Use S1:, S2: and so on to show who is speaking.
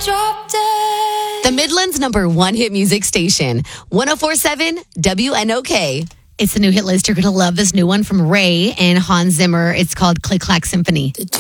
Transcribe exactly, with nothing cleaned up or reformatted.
S1: drop dead.
S2: The Midland's number one hit music station, one oh four point seven W N O K.
S3: It's the new hit list. You're going to love this new one from Ray and Hans Zimmer. It's called Click Clack Symphony.
S1: The